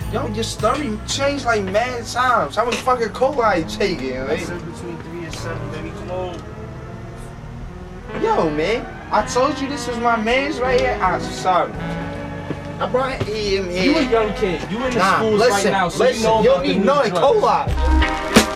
Yo, your story changed like mad times. How much fucking coke are you taking, I right? said between 3 and 7, baby. Come on. Yo, man, I told you this was my man's right here. I'm sorry. I brought him here. You a young kid. You in the Nah, schools listen, right now, so listen, you know yo, about the he new know it, drugs. cola.